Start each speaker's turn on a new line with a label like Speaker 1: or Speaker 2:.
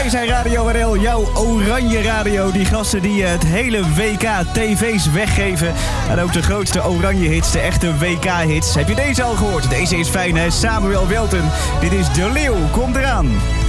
Speaker 1: Wij zijn Radio RL, jouw oranje radio. Die gasten die het hele WK tv's weggeven. En ook de grootste oranje hits, de echte WK-hits. Heb je deze al gehoord? Deze is fijn, hè? Samuel Welten. Dit is De Leeuw, kom eraan.